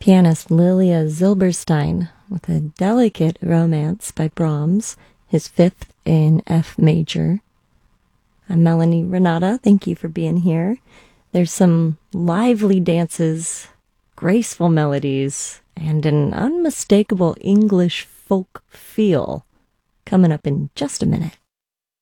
pianist Lilia Zilberstein with a delicate romance by Brahms, his fifth in F major. I'm Melanie Renata. Thank you for being here. There's some lively dances, graceful melodies, and an unmistakable English folk feel coming up in just a minute.